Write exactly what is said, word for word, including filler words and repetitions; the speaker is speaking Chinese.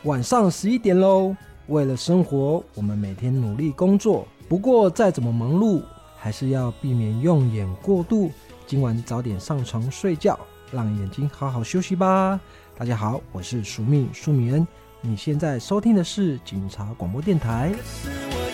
晚上十一点喽。为了生活，我们每天努力工作，不过再怎么忙碌，还是要避免用眼过度。今晚早点上床睡觉，让眼睛好好休息吧。大家好，我是署命舒米恩，你现在收听的是警察广播电台。